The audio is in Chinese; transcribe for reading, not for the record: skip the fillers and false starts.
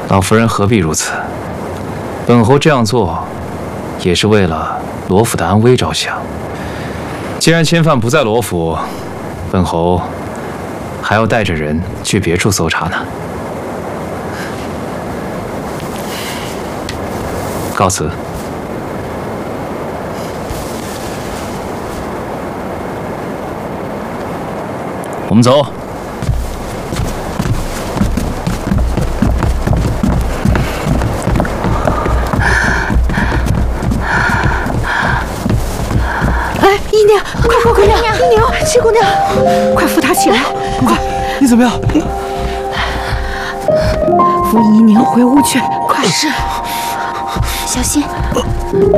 老夫人何必如此？本侯这样做，也是为了罗府的安危着想。既然钦犯不在罗府，本侯还要带着人去别处搜查呢。告辞。我们走。 哎，姨娘，快，姨娘，七姑娘，快扶她起来，快！ 你怎么样？ 扶姨娘回屋去，快！ 是，小心。